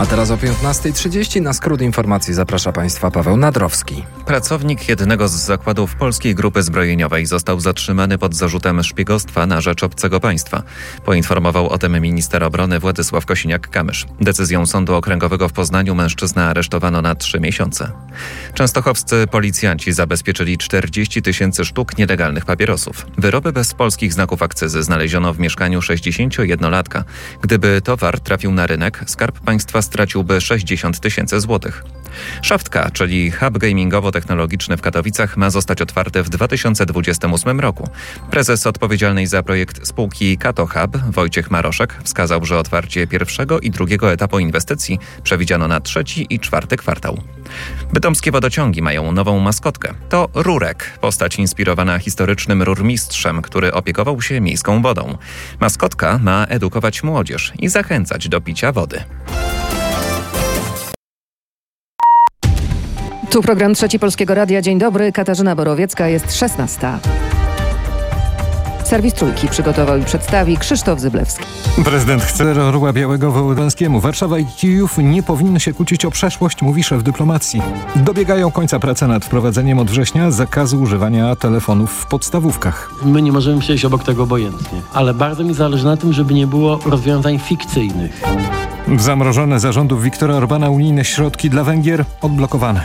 A teraz o 15:30 na skrót informacji zaprasza Państwa Paweł Nadrowski. Pracownik jednego z zakładów Polskiej Grupy Zbrojeniowej został zatrzymany pod zarzutem szpiegostwa na rzecz obcego państwa. Poinformował o tym minister obrony Władysław Kosiniak-Kamysz. Decyzją Sądu Okręgowego w Poznaniu mężczyznę aresztowano na 3 miesiące. Częstochowscy policjanci zabezpieczyli 40 000 sztuk nielegalnych papierosów. Wyroby bez polskich znaków akcyzy znaleziono w mieszkaniu 61-latka. Gdyby towar trafił na rynek, Skarb Państwa straciłby 60 000 złotych. Szaftka, czyli hub gamingowo-technologiczny w Katowicach, ma zostać otwarty w 2028 roku. Prezes odpowiedzialnej za projekt spółki Kato Hub, Wojciech Maroszek, wskazał, że otwarcie pierwszego i drugiego etapu inwestycji przewidziano na 3. i 4. kwartał. Bytomskie wodociągi mają nową maskotkę. To Rurek, postać inspirowana historycznym rurmistrzem, który opiekował się miejską wodą. Maskotka ma edukować młodzież i zachęcać do picia wody. Tu program Trzeci Polskiego Radia. Dzień dobry, Katarzyna Borowiecka, jest 16. Serwis Trójki przygotował i przedstawi Krzysztof Zyblewski. Prezydent chce Orła Białego Wołodańskiemu. Warszawa i Kijów nie powinny się kłócić o przeszłość, mówi szef dyplomacji. Dobiegają końca prace nad wprowadzeniem od września zakazu używania telefonów w podstawówkach. My nie możemy przejść obok tego obojętnie, ale bardzo mi zależy na tym, żeby nie było rozwiązań fikcyjnych. Zamrożone za rządów Viktora Orbana unijne środki dla Węgier odblokowane.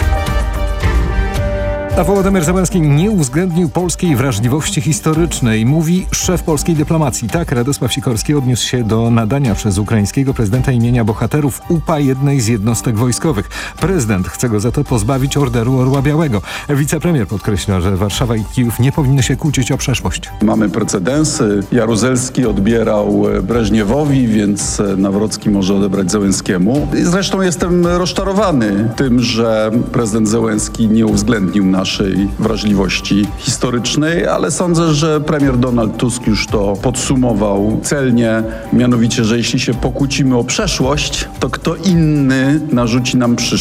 A Wołodymyr Zełenski nie uwzględnił polskiej wrażliwości historycznej, mówi szef polskiej dyplomacji. Tak, Radosław Sikorski odniósł się do nadania przez ukraińskiego prezydenta imienia bohaterów UPA jednej z jednostek wojskowych. Prezydent chce go za to pozbawić Orderu Orła Białego. Wicepremier podkreśla, że Warszawa i Kijów nie powinny się kłócić o przeszłość. Mamy precedensy. Jaruzelski odbierał Breżniewowi, więc Nawrocki może odebrać Zełenskiemu. Zresztą jestem rozczarowany tym, że prezydent Zełenski nie uwzględnił naszej wrażliwości historycznej, ale sądzę, że premier Donald Tusk już to podsumował celnie, mianowicie, że jeśli się pokłócimy o przeszłość, to kto inny narzuci nam przyszłość.